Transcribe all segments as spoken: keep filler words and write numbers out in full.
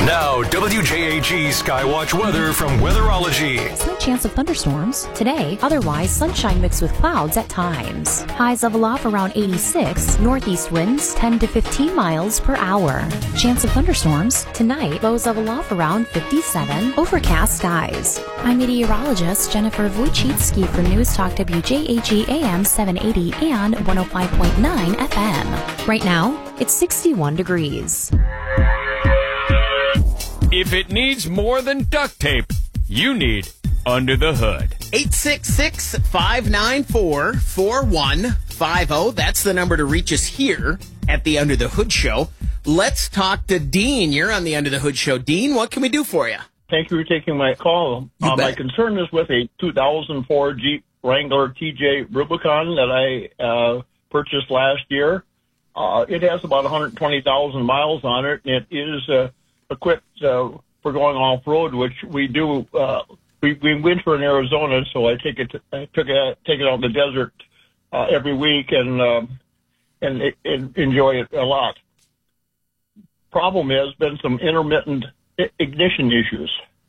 Now, W J H E Skywatch weather from Weatherology. Slight chance of thunderstorms today, otherwise sunshine mixed with clouds at times. Highs level off around eighty-six, northeast winds ten to fifteen miles per hour. Chance of thunderstorms tonight, lows level off around fifty-seven, overcast skies. I'm meteorologist Jennifer Wojcicki for News Talk W J H E A M seven eighty and one oh five point nine F M. Right now, it's sixty-one degrees. If it needs more than duct tape, you need Under the Hood. eight six six, five nine four, four one five zero. That's the number to reach us here at the Under the Hood Show. Let's talk to Dean. You're on the Under the Hood Show. Dean, what can we do for you? Thank you for taking my call. Uh, my concern is with a two thousand four Jeep Wrangler T J Rubicon that I uh, purchased last year. Uh, it has about one hundred twenty thousand miles on it. It is uh, equipped uh, for going off-road, which we do. Uh, we, we winter in Arizona, so I take it to, I took it take it out in the desert uh, every week and uh, and, and enjoy it a lot. Problem has been some intermittent ignition issues.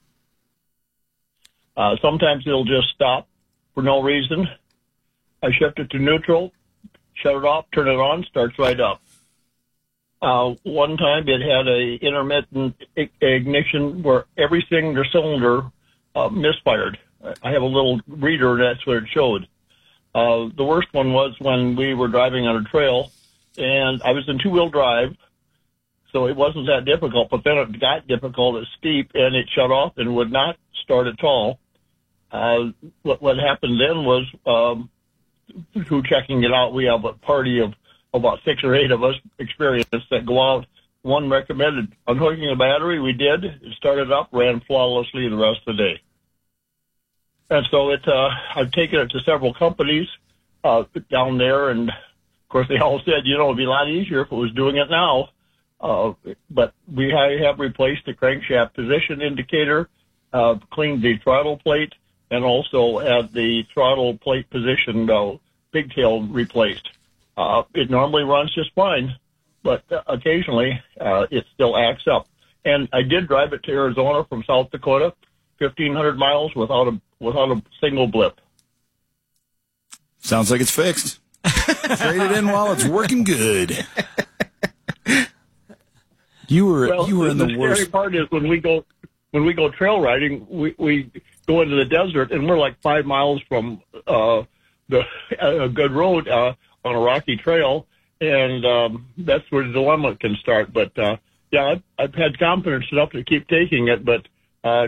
Uh, sometimes it'll just stop for no reason. I shift it to neutral, shut it off, turn it on, starts right up. Uh, one time it had a intermittent ignition where every single cylinder uh, misfired. I have a little reader, and that's what it showed. Uh, the worst one was when we were driving on a trail, and I was in two-wheel drive, so it wasn't that difficult, but then it got difficult, it's steep, and it shut off and would not start at all. Uh, what, what happened then was, um, through checking it out, we have a party of about six or eight of us experienced that go out. One recommended unhooking the battery. We did. It started up, ran flawlessly the rest of the day. And so it, uh, I've taken it to several companies uh, down there, and of course they all said, you know, it'd be a lot easier if it was doing it now. Uh, but we have replaced the crankshaft position indicator, uh, cleaned the throttle plate, and also had the throttle plate position uh, pigtail replaced. Uh, it normally runs just fine, but uh, occasionally uh, it still acts up. And I did drive it to Arizona from South Dakota, fifteen hundred miles without a without a single blip. Sounds like it's fixed. Trade it in while it's working good. You were well, you were in the, the worst. The scary part is when we go when we go trail riding, we we go into the desert and we're like five miles from uh, the a good road. Uh, on a rocky trail, and um, that's where the dilemma can start. But, uh, yeah, I've, I've had confidence enough to keep taking it, but uh,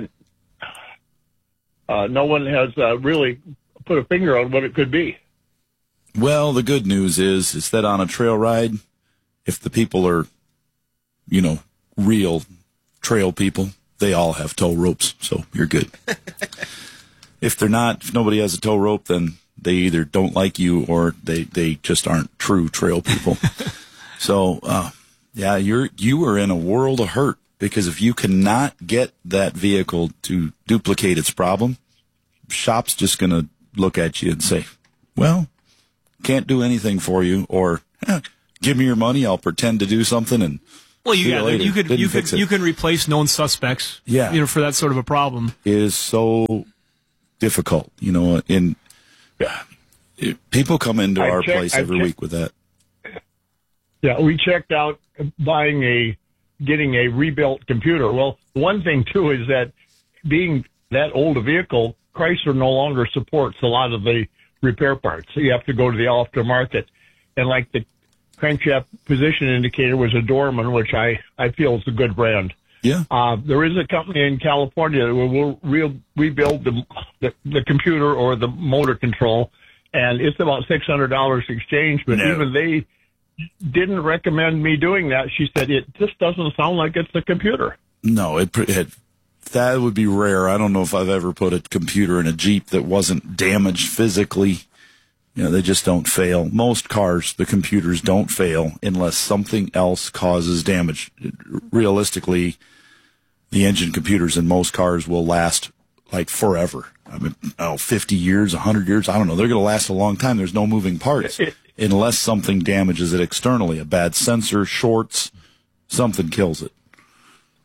uh, no one has uh, really put a finger on what it could be. Well, the good news is, is that on a trail ride, if the people are, you know, real trail people, they all have tow ropes, so you're good. If they're not, if nobody has a tow rope, then they either don't like you or they, they just aren't true trail people. So, uh, yeah, you're, you are in a world of hurt because if you cannot get that vehicle to duplicate its problem, shop's just going to look at you and say, well, can't do anything for you, or eh, give me your money. I'll pretend to do something. And well, you, yeah, you could, Didn't you could, fix it. you can replace known suspects. Yeah. You know, for that sort of a problem. It is so difficult, you know, in, yeah, people come into I our check, place I every check. week with that. Yeah, we checked out buying a, getting a rebuilt computer. Well, one thing, too, is that being that old a vehicle, Chrysler no longer supports a lot of the repair parts. So you have to go to the aftermarket. And like the crankshaft position indicator was a Dorman, which I, I feel is a good brand. Yeah. Uh, there is a company in California that will re- rebuild the, the the computer or the motor control, and it's about six hundred dollars exchange, but No. even they didn't recommend me doing that. She said, it just doesn't sound like it's a computer. No, it, it that would be rare. I don't know if I've ever put a computer in a Jeep that wasn't damaged physically. You know, they just don't fail. Most cars, the computers don't fail unless something else causes damage. Realistically, the engine computers in most cars will last like forever. I mean, oh, fifty years, one hundred years, I don't know. They're going to last a long time. There's no moving parts unless something damages it externally. A bad sensor, shorts, something kills it.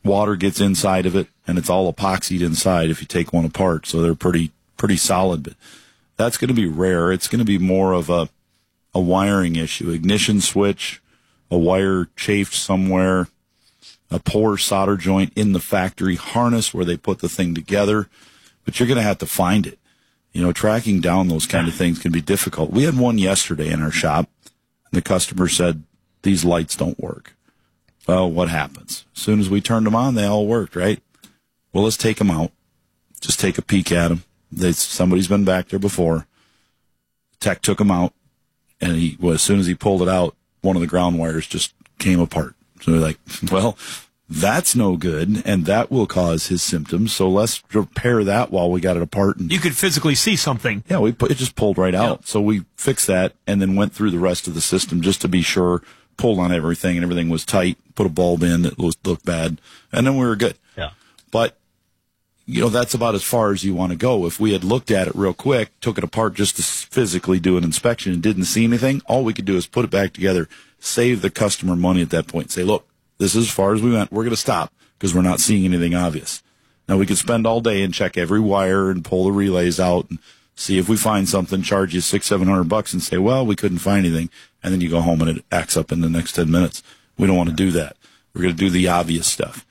water gets inside of it, and it's all epoxied inside if you take one apart. So they're pretty pretty solid. But that's going to be rare. It's going to be more of a a wiring issue. Ignition switch, a wire chafed somewhere, a poor solder joint in the factory harness where they put the thing together. But you're going to have to find it. You know, tracking down those kind of things can be difficult. We had one yesterday in our shop, and the customer said, these lights don't work. Well, what happens? As soon as we turned them on, they all worked, right? Well, let's take them out. Just take a peek at them. They, somebody's been back there before. Tech took them out, and he, well, as soon as he pulled it out, one of the ground wires just came apart. So we're like, well, that's no good, and that will cause his symptoms. So let's repair that while we got it apart. And you could physically see something. Yeah, we put, it just pulled right out. Yeah. So we fixed that and then went through the rest of the system just to be sure, pulled on everything, and everything was tight, put a bulb in that was, looked bad, and then we were good. Yeah. But, you know, that's about as far as you want to go. If we had looked at it real quick, took it apart just to physically do an inspection and didn't see anything, all we could do is put it back together, save the customer money at that point, say, look, this is as far as we went. We're going to stop because we're not seeing anything obvious. Now, we could spend all day and check every wire and pull the relays out and see if we find something, charge you six, seven hundred bucks and say, well, we couldn't find anything. And then you go home and it acts up in the next ten minutes. We don't want to do that. We're going to do the obvious stuff.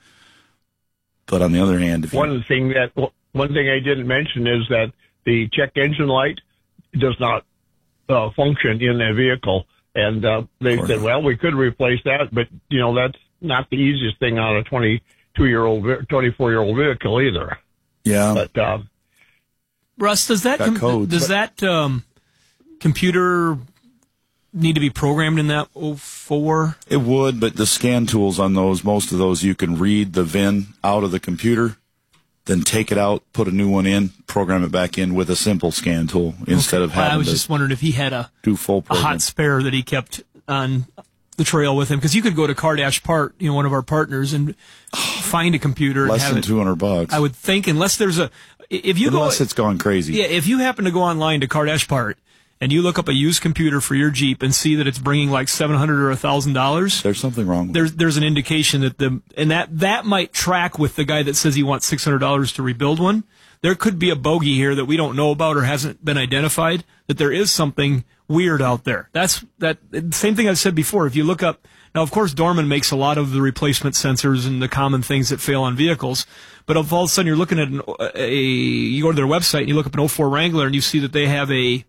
But on the other hand, if you, one thing that one thing I didn't mention is that the check engine light does not uh, function in a vehicle. And uh, they said, not. well, we could replace that, but, you know, that's not the easiest thing on a twenty-two-year-old, twenty-four-year-old vehicle either. Yeah. But, um, Russ, does that Got com- codes, does but- that um, computer need to be programmed in that oh four? It would, but the scan tools on those, most of those, you can read the V I N out of the computer, then take it out, put a new one in, program it back in with a simple scan tool instead of Well, having I was to just wondering if he had a, do full a program. hot spare that he kept on the trail with him, because you could go to Cardash Part, you know, one of our partners, and find a computer Less and have than it. two hundred bucks. I would think, unless there's a, if you Unless go, it's gone crazy. yeah, if you happen to go online to Cardash Part and you look up a used computer for your Jeep and see that it's bringing like seven hundred or a thousand dollars, There's something wrong with there's there's an indication that the and that that might track with the guy that says he wants six hundred dollars to rebuild one. There could be a bogey here that we don't know about or hasn't been identified, that there is something weird out there. That's that same thing I've said before. If you look up, now of course Dorman makes a lot of the replacement sensors and the common things that fail on vehicles, but if all of a sudden you're looking at an, a, you go to their website and you look up an oh four Wrangler and you see that they have a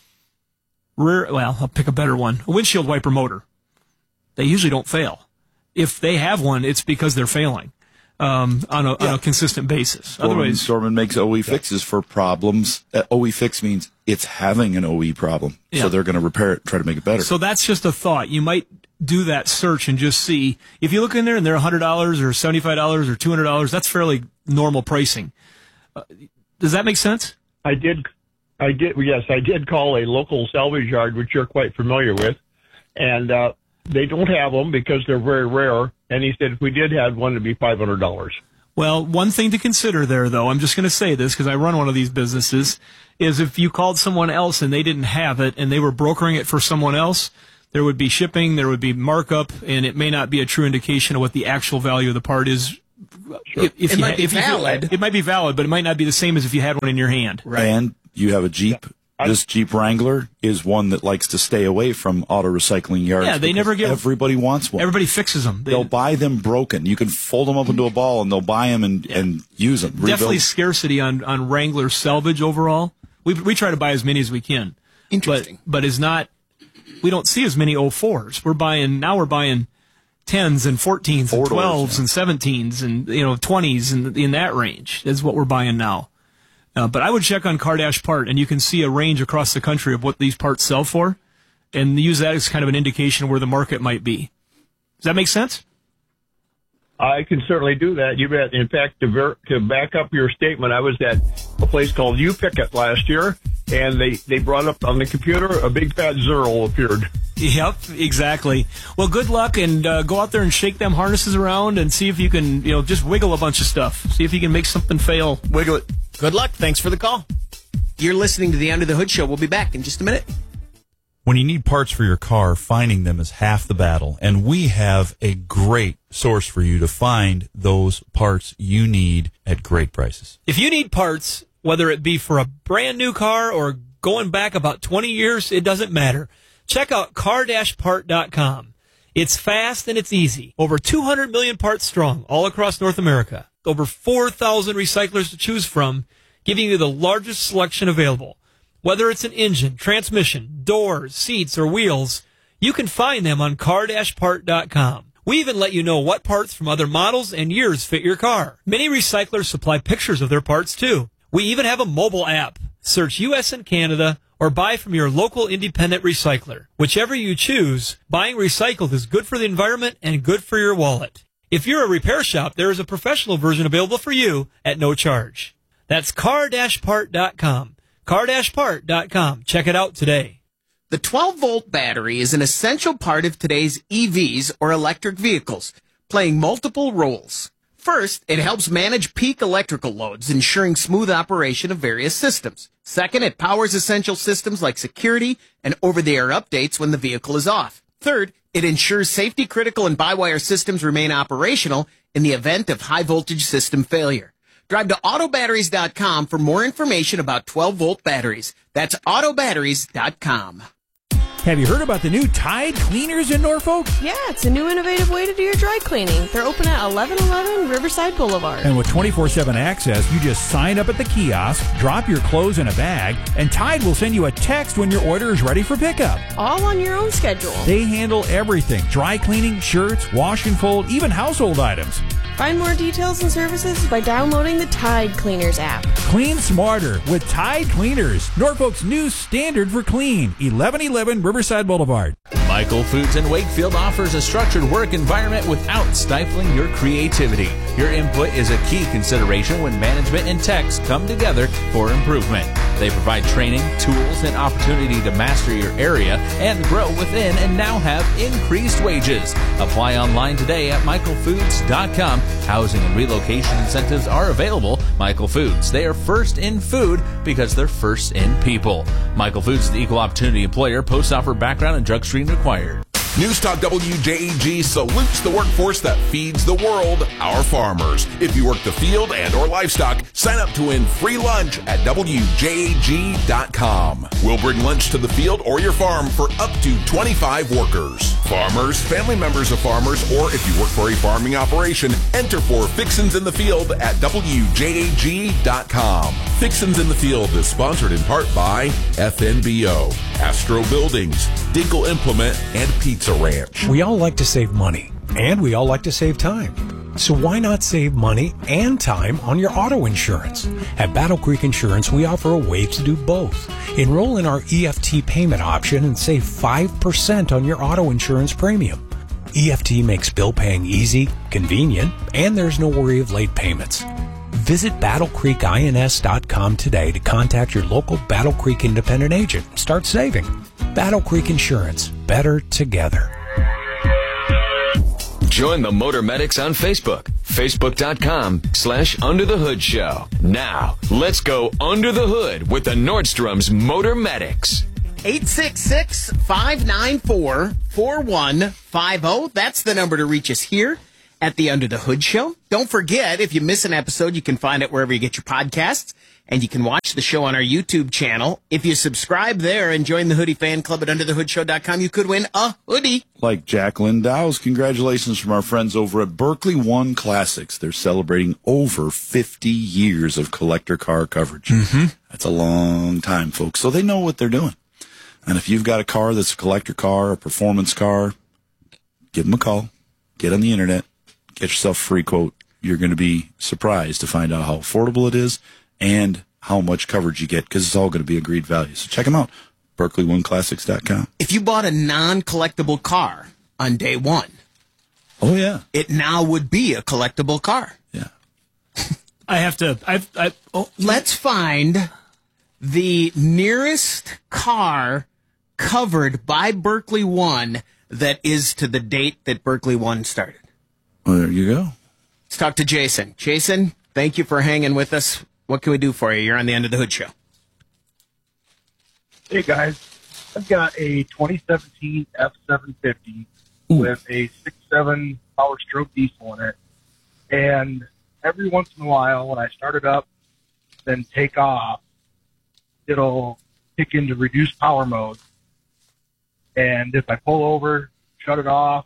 rear, well, I'll pick a better one, a windshield wiper motor. They usually don't fail. If they have one, it's because they're failing. Um, on, a, Yeah. on a consistent basis. Dorman, Otherwise, Dorman makes O E fixes for problems. Uh, O E fix means it's having an O E problem. Yeah. So they're going to repair it and try to make it better. so that's just a thought. You might do that search and just see. If you look in there and they're one hundred dollars or seventy-five dollars or two hundred dollars, that's fairly normal pricing. Uh, does that make sense? I did, I did, yes, I did call a local salvage yard, which you're quite familiar with, and uh, they don't have them because they're very rare. And he said if we did have one, it'd be five hundred dollars. Well, one thing to consider there, though, I'm just going to say this because I run one of these businesses, is if you called someone else and they didn't have it and they were brokering it for someone else, there would be shipping, there would be markup, and it may not be a true indication of what the actual value of the part is. Sure. If, if It you, might be if you- valid. it might be valid, but it might not be the same as if you had one in your hand. And you have a Jeep. I- This Jeep Wrangler is one that likes to stay away from auto recycling yards. Yeah, they because never give- Everybody wants one. Everybody fixes them. They, They'll buy them broken. You can fold them up into a ball, and they'll buy them and, and use them. definitely Rebuild. scarcity on, on Wrangler salvage overall. We we try to buy as many as we can. Interesting. But, but is not, we don't see as many oh fours. We're buying, now we're buying tens and fourteens and Four doors, twelves yeah. and seventeens and, you know, twenties and in that range is what we're buying now. Uh, but I would check on Cardash Part, and you can see a range across the country of what these parts sell for, and use that as kind of an indication where the market might be. Does that make sense? I can certainly do that. You bet. In fact, to, ver- to back up your statement, I was at a place called U Pickett last year, and they, they brought up on the computer a big fat zero appeared. Yep, exactly. Well, good luck, and uh, go out there and shake them harnesses around and see if you can, you know, just wiggle a bunch of stuff. See if you can make something fail. Wiggle it. Good luck. Thanks for the call. You're listening to the Under the Hood Show. We'll be back in just a minute. When you need parts for your car, finding them is half the battle. And we have a great source for you to find those parts you need at great prices. If you need parts, whether it be for a brand new car or going back about twenty years, it doesn't matter. Check out car dash part dot com. It's fast and it's easy. Over two hundred million parts strong all across North America. Over four thousand recyclers to choose from, giving you the largest selection available. Whether it's an engine, transmission, doors, seats, or wheels, you can find them on car dash part dot com. We even let you know what parts from other models and years fit your car. Many recyclers supply pictures of their parts, too. We even have a mobile app. Search U S and Canada or buy from your local independent recycler. Whichever you choose, buying recycled is good for the environment and good for your wallet. If you're a repair shop, there is a professional version available for you at no charge. That's car dash part dot com. car dash part dot com. Check it out today. The twelve-volt battery is an essential part of today's E Vs or electric vehicles, playing multiple roles. First, it helps manage peak electrical loads, ensuring smooth operation of various systems. Second, it powers essential systems like security and over-the-air updates when the vehicle is off. Third, it ensures safety-critical and by-wire systems remain operational in the event of high-voltage system failure. Drive to auto batteries dot com for more information about twelve-volt batteries. That's auto batteries dot com. Have you heard about the new Tide Cleaners in Norfolk? Yeah, it's a new innovative way to do your dry cleaning. They're open at eleven eleven Riverside Boulevard. And with twenty-four seven access, you just sign up at the kiosk, drop your clothes in a bag, and Tide will send you a text when your order is ready for pickup. All on your own schedule. They handle everything. Dry cleaning, shirts, wash and fold, even household items. Find more details and services by downloading the Tide Cleaners app. Clean smarter with Tide Cleaners. Norfolk's new standard for clean. eleven eleven Riverside Boulevard. Michael Foods in Wakefield offers a structured work environment without stifling your creativity. Your input is a key consideration when management and techs come together for improvement. They provide training, tools, and opportunity to master your area and grow within, and now have increased wages. Apply online today at michael foods dot com. Housing and relocation incentives are available. Michael Foods, they are first in food because they're first in people. Michael Foods is the equal opportunity employer. Post offer background and drug screen required. News Talk W J E G salutes the workforce that feeds the world, our farmers. If you work the field and or livestock, sign up to win free lunch at W J A G dot com. We'll bring lunch to the field or your farm for up to twenty-five workers. Farmers, family members of farmers, or if you work for a farming operation, enter for Fixins in the Field at W J A G dot com. Fixins in the Field is sponsored in part by F N B O, Astro Buildings, Dinkle Implement, and Pizza Ranch. We all like to save money, and we all like to save time. So why not save money and time on your auto insurance? At Battle Creek Insurance, we offer a way to do both. Enroll in our E F T payment option and save five percent on your auto insurance premium. E F T makes bill paying easy, convenient, and there's no worry of late payments. Visit battle creek ins dot com today to contact your local Battle Creek independent agent and start saving. Battle Creek Insurance. Better together. Join the Motor Medics on Facebook. Facebook.com slash Under the Hood Show. Now, let's go under the hood with the Nordstrom's Motor Medics. eight six six, five nine four, four one five zero. That's the number to reach us here at the Under the Hood Show. Don't forget, if you miss an episode, you can find it wherever you get your podcasts, and you can watch the show on our YouTube channel. If you subscribe there and join the Hoodie Fan Club at under the hood show dot com, you could win a hoodie. Like Jacqueline Dow's, congratulations from our friends over at Berkeley One Classics. They're celebrating over fifty years of collector car coverage. Mm-hmm. That's a long time, folks. So they know what they're doing. And if you've got a car that's a collector car, a performance car, give them a call. Get on the internet. Get yourself a free quote. You're going to be surprised to find out how affordable it is and how much coverage you get, because it's all going to be agreed value. So check them out, berkeley one classics dot com. If you bought a non-collectible car on day one, oh yeah, it now would be a collectible car. Yeah. I have to. I've. I, oh. Let's find the nearest car covered by Berkeley One that is to the date that Berkeley One started. Well, there you go. Let's talk to Jason. Jason, thank you for hanging with us. What can we do for you? You're on the Under the Hood Show. Hey, guys. I've got a twenty seventeen F seven fifty with a six seven Power Stroke diesel in it. And every once in a while, when I start it up, then take off, it'll kick into reduced power mode. And if I pull over, shut it off,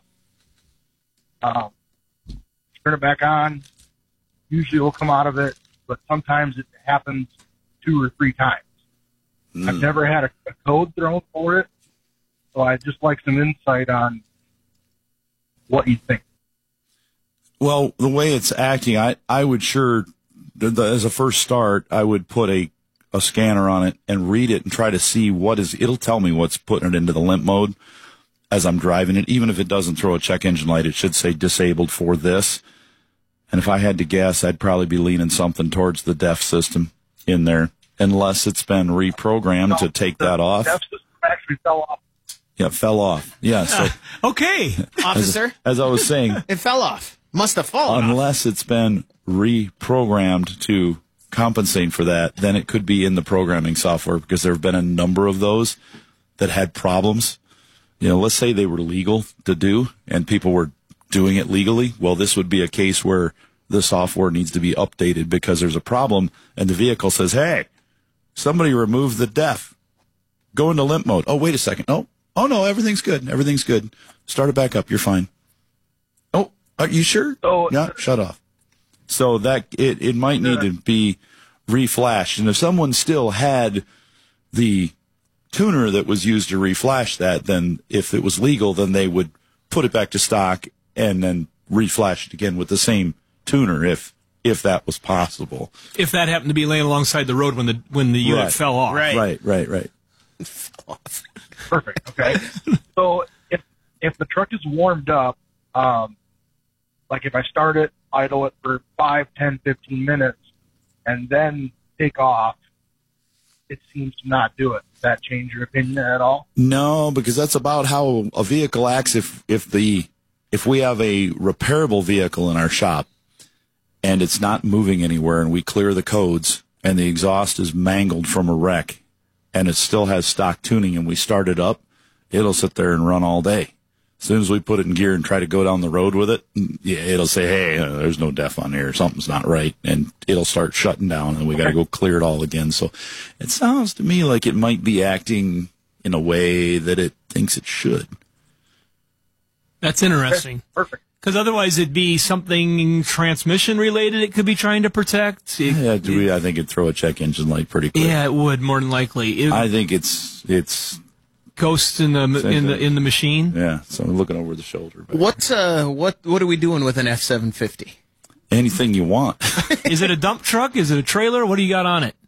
um, turn it back on, usually it'll come out of it, but sometimes it happens two or three times. Mm. I've never had a, a code thrown for it, so I'd just like some insight on what you think. Well, the way it's acting, I, I would sure, the, the, as a first start, I would put a, a scanner on it and read it and try to see what is, it'll tell me what's putting it into the limp mode as I'm driving it. Even if it doesn't throw a check engine light, it should say disabled for this. And if I had to guess, I'd probably be leaning something towards the D E F system in there, unless it's been reprogrammed no, to take the that off. The D E F system actually fell off. Yeah, fell off. Yeah. So, okay, officer. As, as I was saying, it fell off. Must have fallen Unless off. It's been reprogrammed to compensate for that, then it could be in the programming software, because there have been a number of those that had problems. You know, let's say they were legal to do and people were doing it legally. Well, this would be a case where the software needs to be updated because there's a problem and the vehicle says, hey, somebody remove the D E F. Go into limp mode. Oh, wait a second. Oh, oh no, everything's good. Everything's good. Start it back up. You're fine. Oh, are you sure? Oh, yeah, shut off. So that it, it might need to be reflashed. And if someone still had the tuner that was used to reflash that, then if it was legal, then they would put it back to stock and then reflash it again with the same tuner if if that was possible. If that happened to be laying alongside the road when the when the unit right. fell off. Right, right, right, right. Perfect. Okay. So if if the truck is warmed up, um, like if I start it, idle it for five, ten, fifteen minutes, and then take off, it seems to not do it. Does that change your opinion at all? No, because that's about how a vehicle acts. If if the if we have a repairable vehicle in our shop and it's not moving anywhere, and we clear the codes, and the exhaust is mangled from a wreck, and it still has stock tuning, and we start it up, it'll sit there and run all day. As soon as we put it in gear and try to go down the road with it, yeah, it'll say, hey, uh, there's no D E F on here. Something's not right. And it'll start shutting down, and we got to go clear it all again. So it sounds to me like it might be acting in a way that it thinks it should. That's interesting. Perfect. Because otherwise it'd be something transmission related it could be trying to protect. It, yeah, do we, I think it'd throw a check engine light pretty quick. Yeah, it would, more than likely. It, I think it's it's ghosts in the in the in the machine. Yeah, so I'm looking over the shoulder. What's uh what what are we doing with an F seven fifty? Anything you want. Is it a dump truck? Is it a trailer? What do you got on it?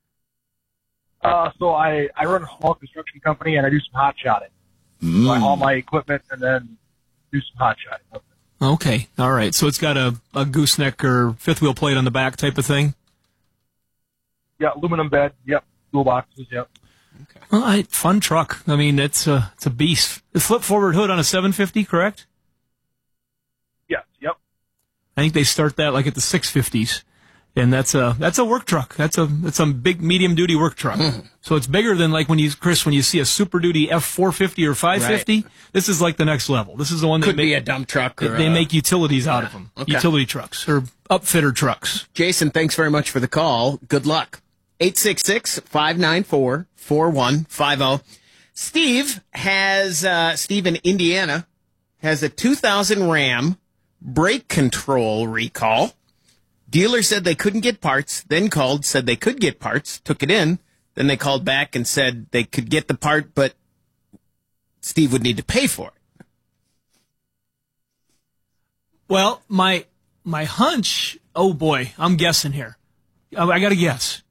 Uh, so I, I run a small construction company, and I do some hot shotting. Mm. So I haul my equipment and then do some hot shotting. Okay, all right. So it's got a, a gooseneck or fifth wheel plate on the back type of thing? Yeah, aluminum bed. Yep, toolboxes. Yep. Okay. Well, I, fun truck. I mean, it's a it's a beast. The flip forward hood on a seven fifty, correct? Yes. Yep. I think they start that like at the six fifties, and that's a that's a work truck. That's a that's a big medium duty work truck. Mm. So it's bigger than like when you Chris when you see a super duty F four fifty or five fifty. Right. This is like the next level. This is the one that could make, be a dump truck. Or they a, make utilities out yeah. of them. Okay. Utility trucks or upfitter trucks. Jason, thanks very much for the call. Good luck. eight six six, five nine four, four one five zero. Steve has, uh, Steve in Indiana has a two thousand Ram brake control recall. Dealer said they couldn't get parts, then called, said they could get parts, took it in. Then they called back and said they could get the part, but Steve would need to pay for it. Well, my my hunch, oh boy, I'm guessing here. I, I got to guess.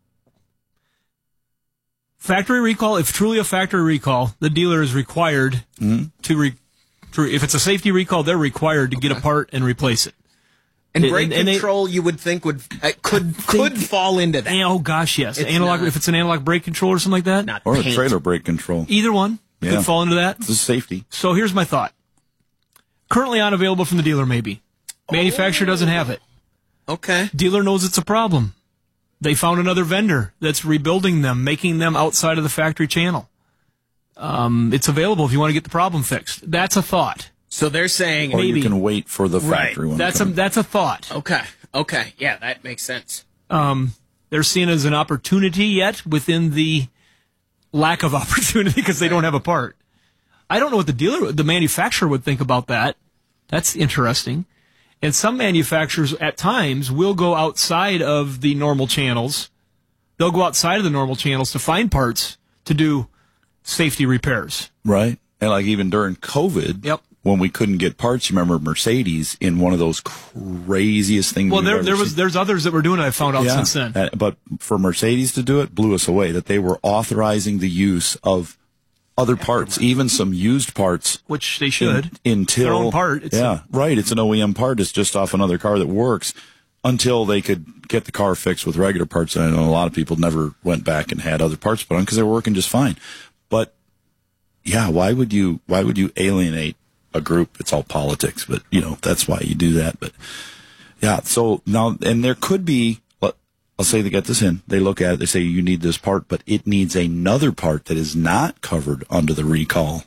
Factory recall, if truly a factory recall, the dealer is required mm-hmm. to, re, to, if it's a safety recall, they're required to okay. get a part and replace it. And brake and, and control, they, you would think would uh, could could fall into that. Oh gosh, yes. It's analog, not, if it's an analog brake control or something like that, not or paint. a trailer brake control. Either one yeah. could fall into that. It's a safety. So here's my thought. Currently unavailable from the dealer, maybe. Manufacturer doesn't have it. Okay. Dealer knows it's a problem. They found another vendor that's rebuilding them, making them outside of the factory channel. Um, it's available if you want to get the problem fixed. That's a thought. So they're saying or maybe you can wait for the Right. factory one. That's to a come. that's a thought. Okay. Okay. Yeah, that makes sense. Um, they're seen as an opportunity yet within the lack of opportunity because they don't have a part. I don't know what the dealer, the manufacturer would think about that. That's interesting. And some manufacturers at times will go outside of the normal channels. They'll go outside of the normal channels to find parts to do safety repairs. Right. And like even during COVID, yep. when we couldn't get parts, you remember Mercedes in one of those craziest things. Well, we've there ever there was seen. there's others that were doing it. I found out Yeah. since then. Uh, But for Mercedes to do it, blew us away. That they were authorizing the use of other parts, even some used parts, which they should. In, until Their own part. It's yeah, right. It's an O E M part. It's just off another car that works. Until they could get the car fixed with regular parts, and I know a lot of people never went back and had other parts put on because they were working just fine. But yeah, why would you? Why would you alienate a group? It's all politics, but you know that's why you do that. But yeah, so now and there could be. I'll say they get this in. They look at it. They say you need this part, but it needs another part that is not covered under the recall.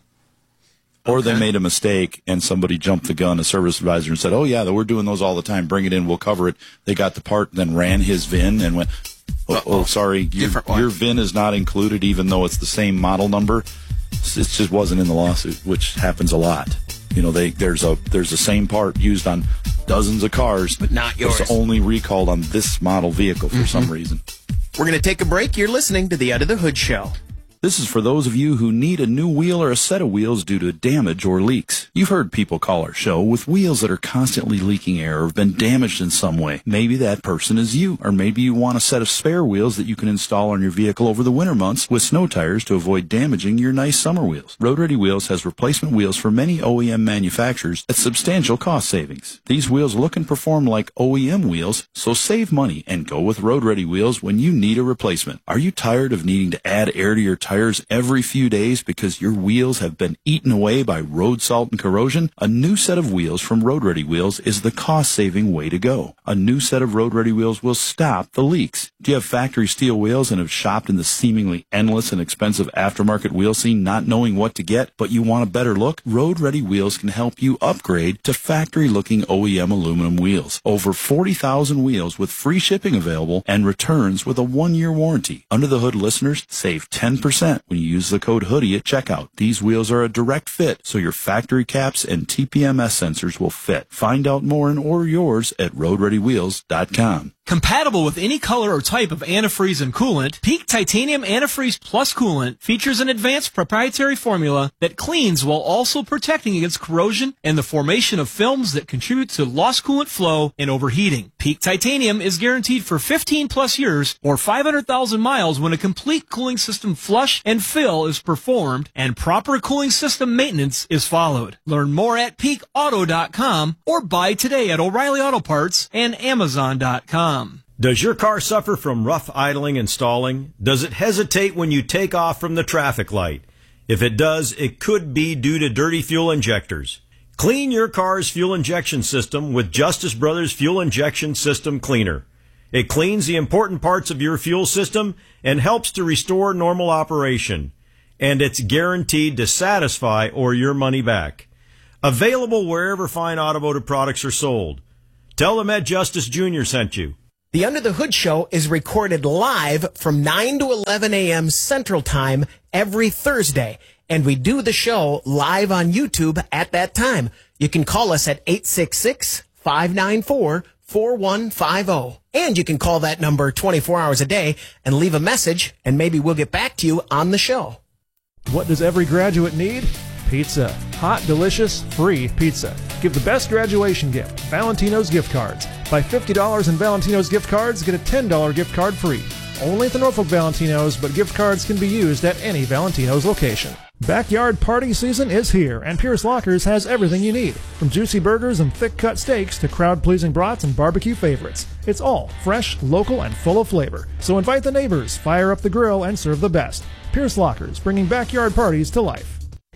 Or Okay. they made a mistake and somebody jumped the gun, a service advisor, and said, "Oh yeah, we're doing those all the time. Bring it in, we'll cover it." They got the part, then ran his V I N and went, "Oh, oh sorry, your, your V I N is not included, even though it's the same model number." It just wasn't in the lawsuit, which happens a lot. You know, they there's a there's the same part used on dozens of cars, but not yours. It's only recalled on this model vehicle for Mm-hmm. some reason. We're going to take a break. You're listening to the Under the Hood Show. This is for those of you who need a new wheel or a set of wheels due to damage or leaks. You've heard people call our show with wheels that are constantly leaking air or have been damaged in some way. Maybe that person is you, or maybe you want a set of spare wheels that you can install on your vehicle over the winter months with snow tires to avoid damaging your nice summer wheels. Road Ready Wheels has replacement wheels for many O E M manufacturers at substantial cost savings. These wheels look and perform like O E M wheels, so save money and go with Road Ready Wheels when you need a replacement. Are you tired of needing to add air to your tires every few days because your wheels have been eaten away by road salt and corrosion? A new set of wheels from Road Ready Wheels is the cost-saving way to go. A new set of Road Ready Wheels will stop the leaks. Do you have factory steel wheels and have shopped in the seemingly endless and expensive aftermarket wheel scene not knowing what to get, but you want a better look? Road Ready Wheels can help you upgrade to factory-looking O E M aluminum wheels. Over forty thousand wheels with free shipping available and returns with a one-year warranty. Under the Hood listeners save ten percent when you use the code HOODIE at checkout. These wheels are a direct fit, so your factory caps and T P M S sensors will fit. Find out more and order yours at road ready wheels dot com. Compatible with any color or type of antifreeze and coolant, Peak Titanium Antifreeze Plus Coolant features an advanced proprietary formula that cleans while also protecting against corrosion and the formation of films that contribute to lost coolant flow and overheating. Peak Titanium is guaranteed for fifteen plus years or five hundred thousand miles when a complete cooling system flush and fill is performed and proper cooling system maintenance is followed. Learn more at peak auto dot com or buy today at O'Reilly Auto Parts and amazon dot com. Does your car suffer from rough idling and stalling? Does it hesitate when you take off from the traffic light? If it does, it could be due to dirty fuel injectors. Clean your car's fuel injection system with Justice Brothers Fuel Injection System Cleaner. It cleans the important parts of your fuel system and helps to restore normal operation. And it's guaranteed to satisfy or your money back. Available wherever fine automotive products are sold. Tell them Ed Justice Junior sent you. The Under the Hood Show is recorded live from nine to eleven a.m. Central Time every Thursday. And we do the show live on YouTube at that time. You can call us at eight six six, five nine four, four one five zero. And you can call that number twenty-four hours a day and leave a message, and maybe we'll get back to you on the show. What does every graduate need? Pizza. Hot, delicious, free pizza. Give the best graduation gift, Valentino's gift cards. Buy fifty dollars in Valentino's gift cards, get a ten dollars gift card free. Only at the Norfolk Valentinos, but gift cards can be used at any Valentino's location. Backyard party season is here, and Pierce Lockers has everything you need. From juicy burgers and thick-cut steaks to crowd-pleasing brats and barbecue favorites. It's all fresh, local, and full of flavor. So invite the neighbors, fire up the grill, and serve the best. Pierce Lockers, bringing backyard parties to life.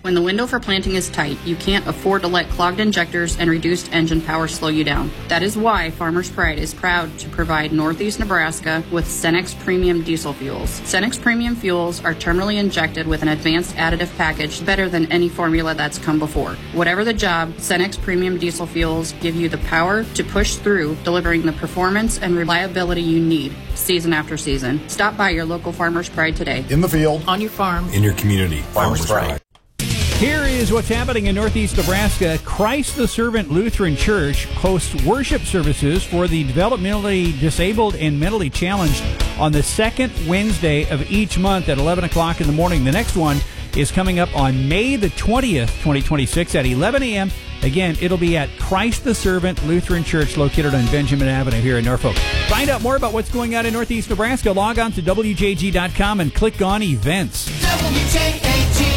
When the window for planting is tight, you can't afford to let clogged injectors and reduced engine power slow you down. That is why Farmers Pride is proud to provide Northeast Nebraska with Cenex Premium Diesel Fuels. Cenex Premium Fuels are terminally injected with an advanced additive package better than any formula that's come before. Whatever the job, Cenex Premium Diesel Fuels give you the power to push through, delivering the performance and reliability you need season after season. Stop by your local Farmers Pride today. In the field, on your farm, in your community. Farmers Pride. Here is what's happening in Northeast Nebraska. Christ the Servant Lutheran Church hosts worship services for the developmentally disabled and mentally challenged on the second Wednesday of each month at eleven o'clock in the morning. The next one is coming up on May the twentieth, twenty twenty-six at eleven a.m. Again, it'll be at Christ the Servant Lutheran Church located on Benjamin Avenue here in Norfolk. Find out more about what's going on in Northeast Nebraska. Log on to W J G dot com and click on events. W J A G.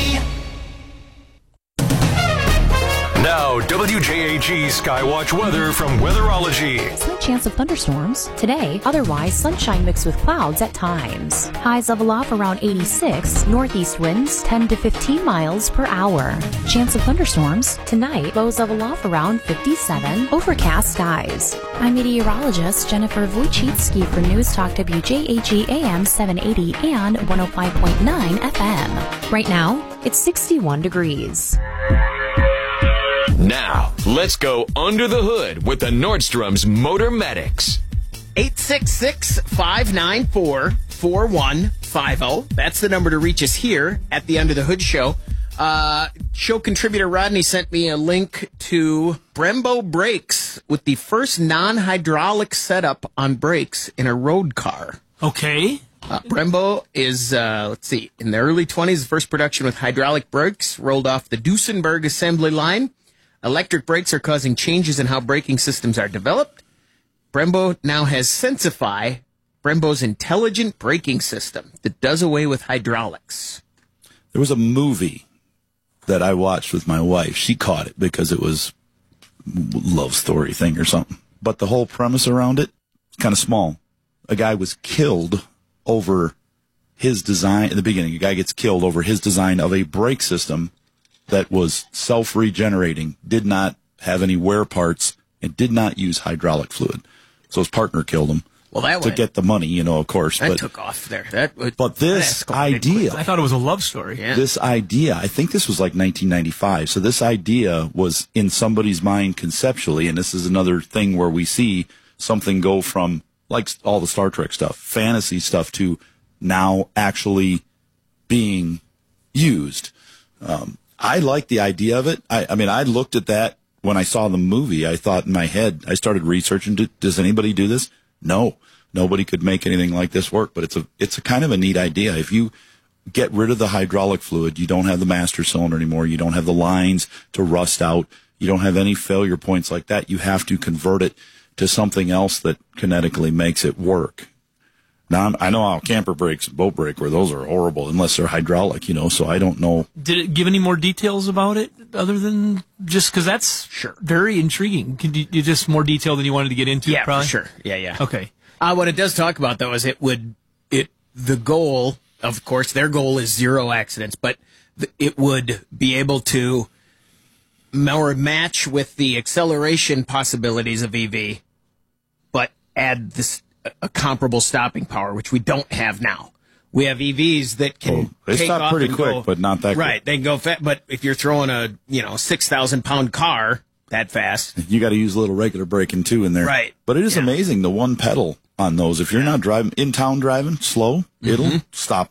Now, W J A G Skywatch weather from Weatherology. Slight chance of thunderstorms today. Otherwise, sunshine mixed with clouds at times. Highs level off around eighty-six. Northeast winds ten to fifteen miles per hour. Chance of thunderstorms tonight. Lows level off around fifty-seven. Overcast skies. I'm meteorologist Jennifer Wojcicki for News Talk W J A G A M seven eighty and one oh five point nine F M. Right now, it's sixty-one degrees. Now, let's go under the hood with the Nordstrom's Motor Medics. eight six six, five nine four, four one five zero. That's the number to reach us here at the Under the Hood Show. Uh, show contributor Rodney sent me a link to Brembo brakes with the first non-hydraulic setup on brakes in a road car. Okay. Uh, Brembo is, uh, let's see, in the early twenties, the first production with hydraulic brakes rolled off the Duesenberg assembly line. Electric brakes are causing changes in how braking systems are developed. Brembo now has Sensify, Brembo's intelligent braking system that does away with hydraulics. There was a movie that I watched with my wife. She caught it because it was a love story thing or something. But the whole premise around it, kind of small. A guy was killed over his design. In the beginning, a guy gets killed over his design of a brake system that was self-regenerating, did not have any wear parts, and did not use hydraulic fluid. So his partner killed him. Well, that to went, get the money, you know, of course. That but, took off there. That would, but this idea, I thought it was a love story. Yeah. This idea, I think this was like nineteen ninety-five. So this idea was in somebody's mind conceptually, and this is another thing where we see something go from like all the Star Trek stuff, fantasy stuff, to now actually being used. Um, I like the idea of it. I, I mean, I looked at that when I saw the movie. I thought in my head, I started researching, does anybody do this? No, nobody could make anything like this work, but it's a, it's a kind of a neat idea. If you get rid of the hydraulic fluid, you don't have the master cylinder anymore. You don't have the lines to rust out. You don't have any failure points like that. You have to convert it to something else that kinetically makes it work. Now, I'm, I know how camper brakes and boat brake where those are horrible unless they're hydraulic, you know, so I don't know. Did it give any more details about it other than just because that's sure very intriguing? Could you, you just more detail than you wanted to get into? Yeah, probably? for sure. Yeah, yeah. Okay. Uh, what it does talk about, though, is it would, it, the goal, of course, their goal is zero accidents, but th- it would be able to more match with the acceleration possibilities of E V, but add this a comparable stopping power, which we don't have now. We have E Vs that can oh, they take stop off pretty and quick, go, but not that right. quick. They can go fast, but if you're throwing a you know six thousand pound car that fast, you got to use a little regular braking too in there. Right. But it is yeah. amazing the one pedal on those. If you're yeah. not driving in town driving slow, mm-hmm. it'll stop